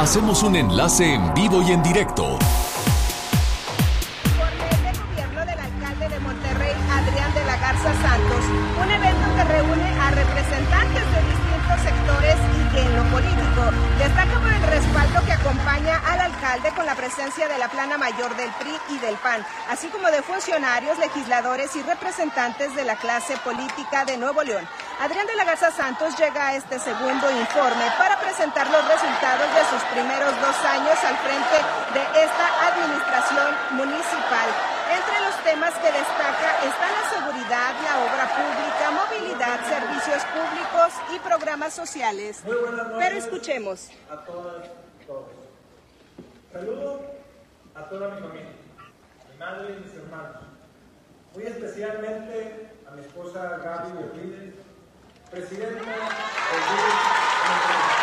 Hacemos un enlace en vivo y en directo. Informe de gobierno del alcalde de Monterrey, Adrián de la Garza Santos, un evento que reúne a representantes de distintos sectores y que en lo político destaca por el respaldo que acompaña al alcalde con la presencia de la plana mayor del PRI y del PAN, así como de funcionarios, legisladores y representantes de la clase política de Nuevo León. Adrián de la Garza Santos llega a este segundo informe para presentar los resultados de sus primeros 2 años al frente de esta administración municipal. Entre los temas que destaca están la seguridad, la obra pública, movilidad, servicios públicos y programas sociales. Pero escuchemos. A todas, todos. Saludo a toda mi familia, a mi madre y mis hermanos. Muy especialmente a mi esposa Gaby Beatriz, presidenta del grupo.